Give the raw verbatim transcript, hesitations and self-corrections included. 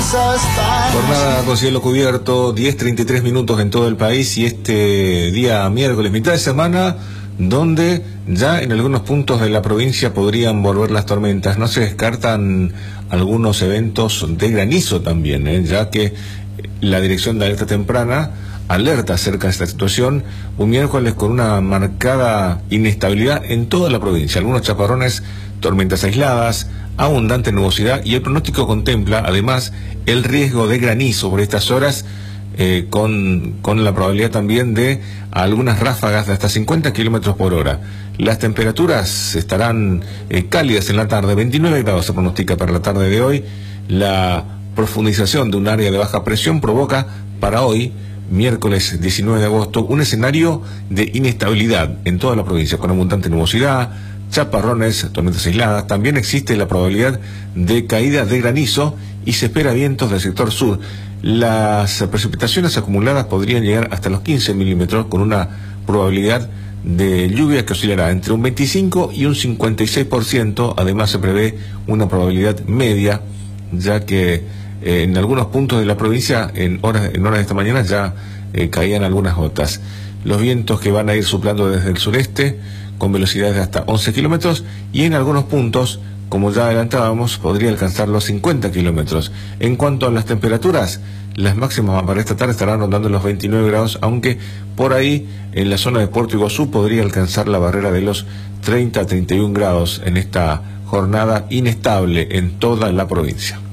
Jornada con cielo cubierto, diez treinta y tres minutos en todo el país, y este día miércoles, mitad de semana, donde ya en algunos puntos de la provincia podrían volver las tormentas. No se descartan algunos eventos de granizo también, ¿eh? ya que la Dirección de Alerta Temprana alerta acerca de esta situación, un miércoles con una marcada inestabilidad en toda la provincia. Algunos chaparrones, tormentas aisladas, abundante nubosidad, y el pronóstico contempla además el riesgo de granizo por estas horas, eh, con, con la probabilidad también de algunas ráfagas de hasta cincuenta kilómetros por hora. Las temperaturas estarán eh, cálidas en la tarde, veintinueve grados se pronostica para la tarde de hoy. La profundización de un área de baja presión provoca para hoy, miércoles diecinueve de agosto, un escenario de inestabilidad en toda la provincia, con abundante nubosidad, chaparrones, tormentas aisladas. También existe la probabilidad de caída de granizo y se espera vientos del sector sur. Las precipitaciones acumuladas podrían llegar hasta los quince milímetros, con una probabilidad de lluvia que oscilará entre un veinticinco y un cincuenta y seis por ciento. Además se prevé una probabilidad media, ya que eh, en algunos puntos de la provincia en horas, en horas de esta mañana ya eh, caían algunas gotas. Los vientos que van a ir soplando desde el sureste con velocidades de hasta once kilómetros, y en algunos puntos, como ya adelantábamos, podría alcanzar los cincuenta kilómetros. En cuanto a las temperaturas, las máximas para esta tarde estarán rondando los veintinueve grados, aunque por ahí en la zona de Puerto Iguazú podría alcanzar la barrera de los treinta a treinta y un grados en esta jornada inestable en toda la provincia.